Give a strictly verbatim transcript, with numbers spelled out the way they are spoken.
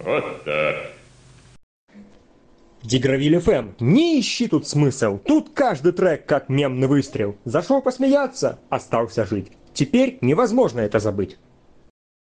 Вот так. Дигравиль эф эм, не ищи тут смысл. Тут каждый трек как мемный выстрел. Зашел посмеяться, остался жить. Теперь невозможно это забыть.